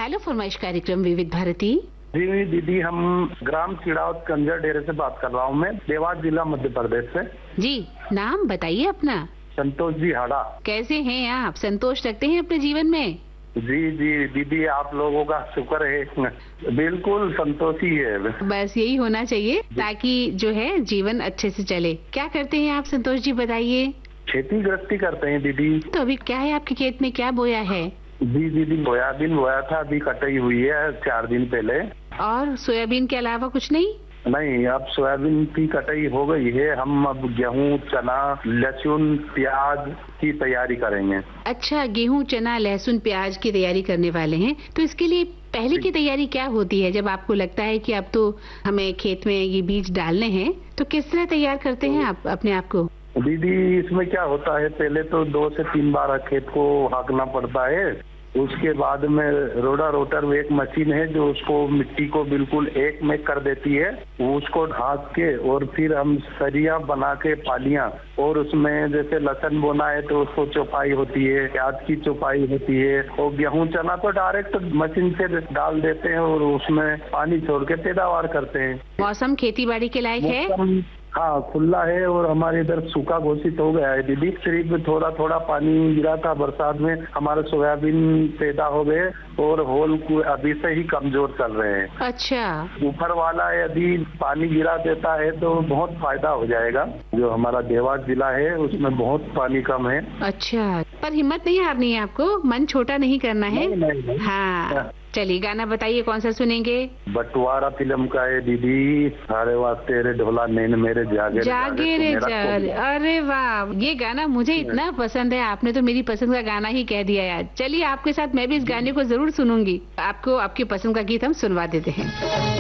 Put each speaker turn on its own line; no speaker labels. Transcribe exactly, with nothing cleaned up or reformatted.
Hello फरमाइश कार्यक्रम विविध भारती।
जी दीदी, हम ग्राम चिड़ावत कंजर डेरे से बात कर रहा हूँ मैं, देवास जिला मध्य प्रदेश से।
जी, नाम बताइए अपना।
संतोष जी हाड़ा।
कैसे हैं आप? संतोष रखते हैं अपने जीवन में?
जी जी दीदी, आप लोगों का शुक्र है, बिल्कुल संतोषी है।
बस यही होना चाहिए ताकि जो है जीवन अच्छे से चले। क्या करते हैं आप संतोष जी, बताइए।
खेती गृहस्थी करते हैं दीदी।
तो अभी क्या है आपके खेत में, क्या बोया है?
जी दीदी, सोयाबीन बोया था, अभी कटाई हुई है चार दिन पहले।
और सोयाबीन के अलावा कुछ नहीं?
नहीं, अब सोयाबीन की कटाई हो गई है। हम अब गेहूं, चना, लहसुन, प्याज की तैयारी करेंगे।
अच्छा, गेहूं, चना, लहसुन, प्याज की तैयारी करने वाले हैं। तो इसके लिए पहले की तैयारी क्या होती है? जब आपको लगता है कि अब तो हमें खेत में ये बीज डालने हैं, तो किस तरह तैयार करते हैं आप अपने आप को?
दीदी, इसमें क्या होता है, पहले तो दो से तीन बार खेत को हाँकना पड़ता है। उसके बाद में रोडा रोटर एक मशीन है जो उसको मिट्टी को बिल्कुल एक में कर देती है। उसको ढाक के और फिर हम सरिया बना के पालियां, और उसमें जैसे लहसुन बोना है तो उसको चौपाई होती है, प्याज की चौपाई होती है, और गेहूं चना तो डायरेक्ट मशीन से डाल देते हैं और उसमें पानी छोड़ के पैदावार करते हैं।
मौसम खेती बाड़ी के लायक है?
हाँ, खुला है और हमारे इधर सूखा घोषित हो गया है दीदी। सिर्फ थोड़ा थोड़ा पानी गिरा था बरसात में, हमारे सोयाबीन पैदा हो गए और होल अभी से ही कमजोर चल रहे हैं।
अच्छा।
ऊपर वाला यदि पानी गिरा देता है तो बहुत फायदा हो जाएगा। जो हमारा देवास जिला है उसमें बहुत पानी कम है।
अच्छा, पर हिम्मत नहीं हारनी है आपको, मन छोटा नहीं करना है।
नहीं, नहीं, नहीं।
हाँ, चलिए गाना बताइए, कौन सा सुनेंगे?
बंटवारा फिल्म का है दीदी। सारे वास्ते तेरे ढोला नैन मेरे जागे
जागे रे जागे। अरे वाह, ये गाना मुझे इतना पसंद है, आपने तो मेरी पसंद का गाना ही कह दिया यार। चलिए आपके साथ मैं भी इस गाने को जरूर सुनूंगी। आपको आपकी पसंद का गीत हम सुनवा देते हैं।